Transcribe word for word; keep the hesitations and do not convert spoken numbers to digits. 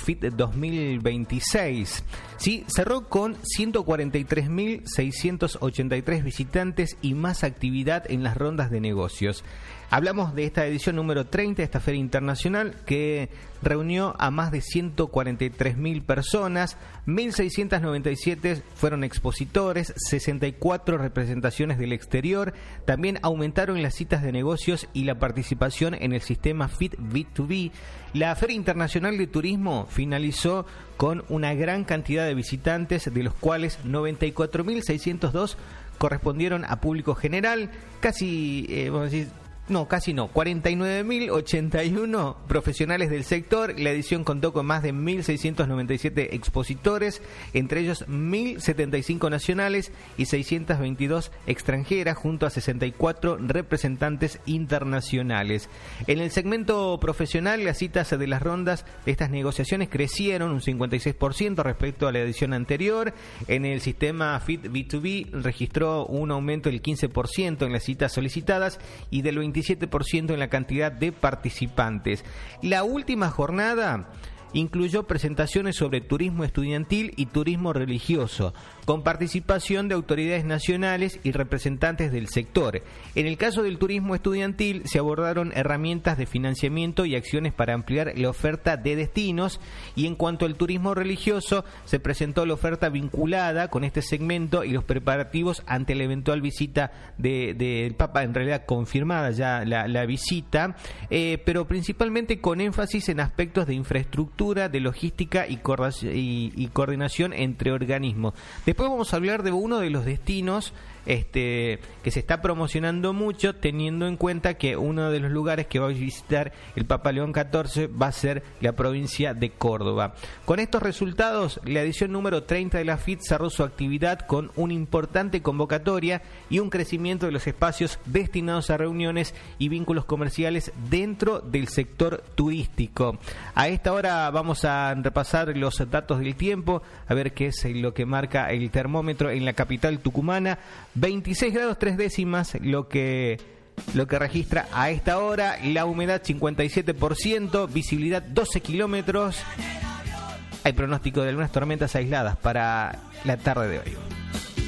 F I T dos mil veintiséis. Sí, cerró con ciento cuarenta y tres mil seiscientos ochenta y tres visitantes y más actividad en las rondas de negocios. Hablamos de esta edición número treinta de esta feria internacional que reunió a más de ciento cuarenta y tres mil personas, mil seiscientos noventa y siete fueron expositores, sesenta y cuatro representaciones del exterior, también aumentaron las citas de negocios y la participación en el sistema F I T B dos B. La Feria Internacional de Turismo finalizó con una gran cantidad de visitantes, de los cuales noventa y cuatro mil seiscientos dos correspondieron a público general, casi, eh, vamos a decir, No, casi no. cuarenta y nueve mil ochenta y uno profesionales del sector. La edición contó con más de mil seiscientos noventa y siete expositores, entre ellos mil setenta y cinco nacionales y seiscientas veintidós extranjeras, junto a sesenta y cuatro representantes internacionales. En el segmento profesional, las citas de las rondas de estas negociaciones crecieron un cincuenta y seis por ciento respecto a la edición anterior. En el sistema F I T B dos B registró un aumento del quince por ciento en las citas solicitadas y del veintisiete por ciento en la cantidad de participantes. La última jornada incluyó presentaciones sobre turismo estudiantil y turismo religioso, con participación de autoridades nacionales y representantes del sector. En el caso del turismo estudiantil, se abordaron herramientas de financiamiento y acciones para ampliar la oferta de destinos, y en cuanto al turismo religioso, se presentó la oferta vinculada con este segmento y los preparativos ante la eventual visita del de, de Papa, en realidad confirmada ya la, la visita, eh, pero principalmente con énfasis en aspectos de infraestructura, de logística y, y, y coordinación entre organismos. Después vamos a hablar de uno de los destinos este, que se está promocionando mucho, teniendo en cuenta que uno de los lugares que va a visitar el Papa León catorce va a ser la provincia de Córdoba. Con estos resultados, la edición número treinta de la F I T cerró su actividad con una importante convocatoria y un crecimiento de los espacios destinados a reuniones y vínculos comerciales dentro del sector turístico. A esta hora vamos a repasar los datos del tiempo, a ver qué es lo que marca el termómetro en la capital tucumana. veintiséis grados tres décimas lo que lo que registra a esta hora, la humedad cincuenta y siete por ciento, visibilidad doce kilómetros. Hay pronóstico de algunas tormentas aisladas para la tarde de hoy.